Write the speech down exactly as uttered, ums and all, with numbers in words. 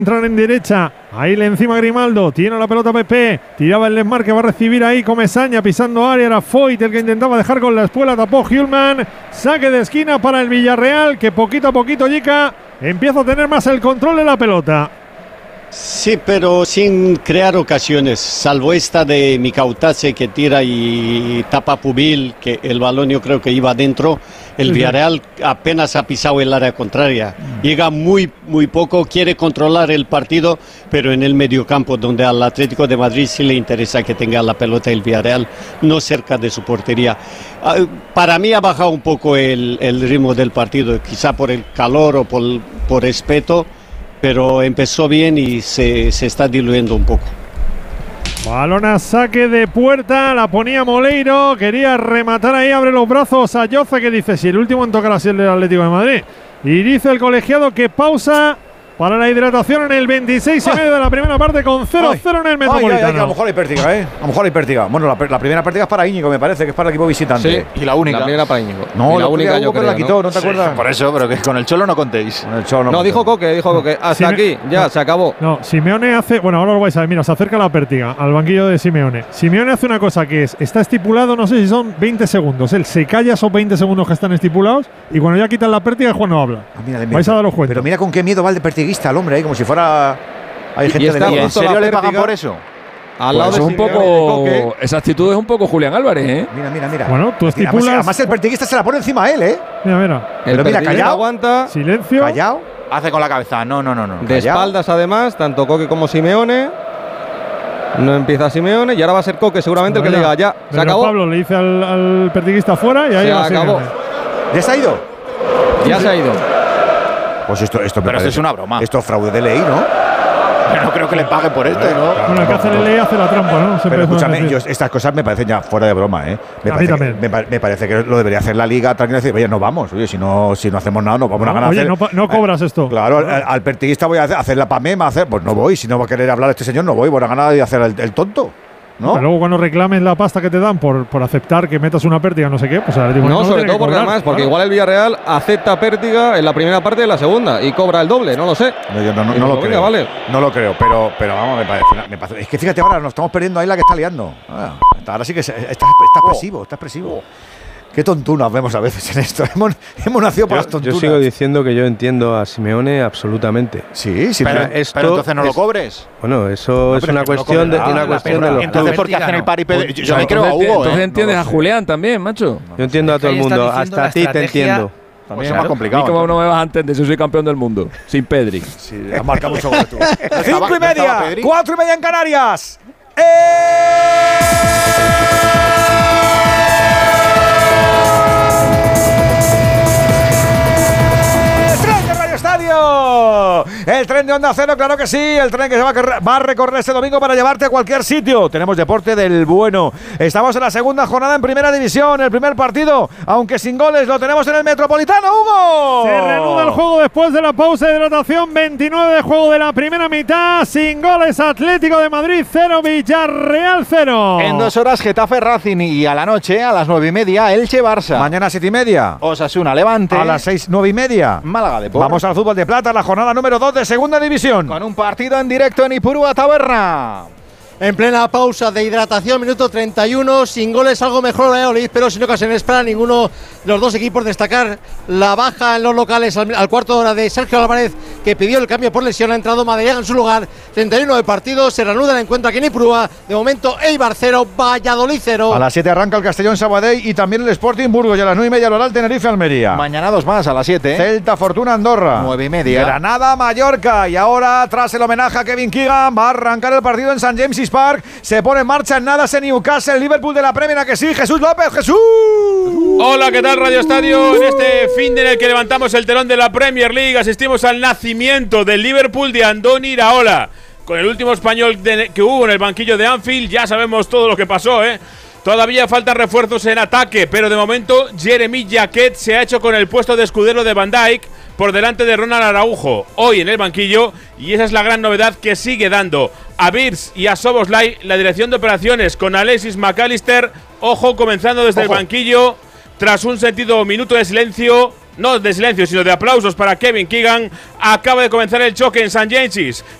Entran en derecha, ahí le encima Grimaldo, tiene la pelota Pepe, tiraba el desmarque, va a recibir ahí Comesaña pisando área, era Foyt el que intentaba dejar con la espuela, tapó Hjulmand, saque de esquina para el Villarreal, que poquito a poquito Jica empieza a tener más el control de la pelota. Sí, pero sin crear ocasiones, salvo esta de Mikautase que tira y tapa Pubil, que el balón yo creo que iba adentro. El Villarreal apenas ha pisado el área contraria, llega muy muy poco, quiere controlar el partido, pero en el mediocampo, donde al Atlético de Madrid sí le interesa que tenga la pelota el Villarreal, no cerca de su portería. Para mí ha bajado un poco el, el ritmo del partido, quizá por el calor o por, por respeto, pero empezó bien y se, se está diluyendo un poco. Balón a saque de puerta, la ponía Moleiro, quería rematar ahí, abre los brazos a Yoce, que dice, si el último en tocar así el del Atlético de Madrid. Y dice el colegiado que pausa para la hidratación en el veintiséis y medio de la primera parte con cero cero en el Metropolitano. Ay, ay, ay, a lo mejor hay pértiga, ¿eh? A lo mejor hay pértiga. Bueno, la, la primera pértiga es para Íñigo, me parece, que es para el equipo visitante. Sí, y la única. La primera para Íñigo. No, y la la única yo creo, la quitó, ¿no, ¿no te sí, acuerdas? Por eso, pero que con el Cholo no contéis. Con el Cholo no, no dijo Coque, dijo Coque. Hasta Sime aquí, ya, no, se acabó. No, Simeone hace… Bueno, ahora lo vais a ver. Mira, se acerca la pértiga al banquillo de Simeone. Simeone hace una cosa que es… Está estipulado, no sé si son veinte segundos. Él se calla esos veinte segundos que están estipulados y cuando ya quitan la pértiga es cuando habla. Ah, mira, vais a daros cuenta. Pero mira con qué miedo va el de pertiguista el hombre, ¿eh? Como si fuera… Hay gente y está de ¿Y en serio le pagan por eso? Al Pues lado eso de es un poco… Esa actitud es un poco Julián Álvarez, ¿eh? Mira, mira, mira. Bueno, tú estipulas… Además, además el pertiguista se la pone encima a él, ¿eh? Mira, mira. El Pero mira, callao. aguanta. Silencio. Callao. Hace con la cabeza. No, no, no, no. De Callao. espaldas, además, tanto Coque como Simeone. No empieza Simeone y ahora va a ser Coque seguramente el que le diga ya. Se Pero acabó. Pablo le dice al, al pertiguista fuera y ahí Se va acabó. Simeone. ¿Ya se ha ido? Ya se ha ido. Pues esto, esto me Pero esto parece- es una broma. Esto es fraude de ley, ¿no? Pero no creo que le paguen por esto, ¿no? Bueno, el que hace la ley hace la trampa, ¿no? Siempre Pero es una escúchame, decir. yo, estas cosas me parecen ya fuera de broma, ¿eh? Me A mí parece, que, también. me, pa- me parece que lo debería hacer la liga tranquila y decir, oye, no vamos, oye, si no, si no hacemos nada, no vamos a ganar. Oye, hacer- no, pa- no cobras esto. Claro, al, al- al pertiguista voy a hacer, hacer la pamema, hacer, pues no voy, si no va a querer hablar este señor, no voy, voy a ganar y hacer el, el tonto, ¿no? Pero luego cuando reclames la pasta que te dan por, por aceptar que metas una pértiga, no sé qué, pues ahora digo, No, lo sobre tiene todo que porque cobrar, además, porque claro. igual el Villarreal acepta pértiga en la primera parte de la segunda y cobra el doble, no lo sé. No, yo no, no, Y no lo venga, creo. vale. No lo creo, pero, pero vamos, me parece, una- me parece- es que fíjate ahora, nos estamos perdiendo ahí la que está liando. Ah, ahora sí que se- está, está expresivo, está expresivo. Qué tontunas vemos a veces en esto. Hemos, hemos nacido por las Yo, tontunas. yo sigo diciendo que yo entiendo a Simeone absolutamente. Sí, sí, Pero, pero, esto pero entonces no lo es- cobres. Bueno, eso es pero una es que no cuestión de, cobrará una la cuestión pena. de los Entonces, clubes. ¿por qué hacen el paripé? Yo, yo Claro, le creo a entonces, Hugo, entonces ¿eh? entiendes No a lo Julián también, macho. Yo entiendo a todo el Ahí está mundo, diciendo hasta la a ti te estrategia. entiendo. También es Claro. más ¿Y complicado. cómo no me vas a entender si soy campeón del mundo? Sin Pedri. sí, ha marcado mucho gol tú. ¿No Cinco estaba- y no estaba media, Pedri? cuatro y media en Canarias. ¡Eh! ¡Tren de Radio Estadio! El tren de Onda Cero, claro que sí. El tren que se va a, correr- va a recorrer este domingo para llevarte a cualquier sitio. Tenemos deporte del bueno. Estamos en la segunda jornada en Primera División. El primer partido, aunque sin goles, lo tenemos en el Metropolitano, Hugo. Se reanuda el juego después de la pausa de hidratación. veintinueve de juego de la primera mitad. Sin goles, Atlético de Madrid cero, Villarreal cero. En dos horas, Getafe Racing y a la noche, a las nueve y media, Elche Barça. Mañana siete y media. Osasuna Levante. A las seis, nueve y media. Málaga Depor. Vamos al fútbol de plata, la jornada número dos de Segunda División. Con un partido en directo en Ipurúa Taberna. En plena pausa de hidratación, minuto treinta y uno, sin goles, algo mejor el Valladolid, pero sin ocasiones para ninguno de los dos equipos. Destacar la baja en los locales al, al cuarto de hora de Sergio Álvarez, que pidió el cambio por lesión. Ha entrado Madariaga en su lugar. treinta y uno de partido, se reanuda el encuentro aquí en Ipurúa. De momento, Eibar cero, Valladolid cero. A las siete arranca el Castellón Sabadell y también el Sporting Burgos. Y a las nueve y media el Oral Tenerife Almería. Mañana dos más a las siete. Celta Fortuna Andorra. Nueve y media. Granada Mallorca. Y ahora, tras el homenaje a Kevin Keegan, va a arrancar el partido en San James's Park. Se pone en marcha en nada ese Newcastle, Liverpool de la Premier, ¿a que sí? Jesús López, Jesús. Hola, ¿qué tal Radio Estadio? En este fin de en el que levantamos el telón de la Premier League, asistimos al nacimiento del Liverpool de Andoni Iraola. Con el último español de, que hubo en el banquillo de Anfield, ya sabemos todo lo que pasó, ¿eh? Todavía faltan refuerzos en ataque, pero de momento Jeremy Jacquet se ha hecho con el puesto de escudero de Van Dijk por delante de Ronald Araujo, hoy en el banquillo, y esa es la gran novedad que sigue dando a Birz y a Szoboszlai la dirección de operaciones con Alexis McAllister, ojo, comenzando desde Ojo. el banquillo, tras un sentido minuto de silencio no de silencio, sino de aplausos para Kevin Keegan. Acaba de comenzar el choque en Saint James's.